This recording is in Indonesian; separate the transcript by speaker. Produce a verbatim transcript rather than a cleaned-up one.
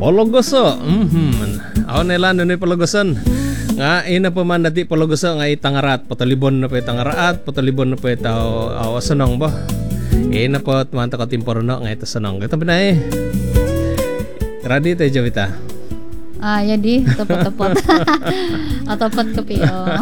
Speaker 1: Pologoso. Mhm. Aw nila nunoy pologoson. Nga ina pa man dati pologoso nga itangarat potolibon na pa itangaraat potolibon na pa itaw aw sanong ba. Ina po manta ka timporono nga ito sanong. Ito ba na eh. Ready tayo Jovita.
Speaker 2: Ah, jadi tepot-tepot. Atau pot kopi.